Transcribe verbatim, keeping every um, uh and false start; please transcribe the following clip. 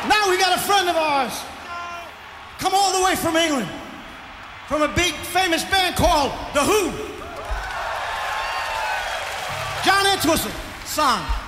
Now we got a friend of ours, come all the way from England, from a big famous band called The Who. John Entwistle, son.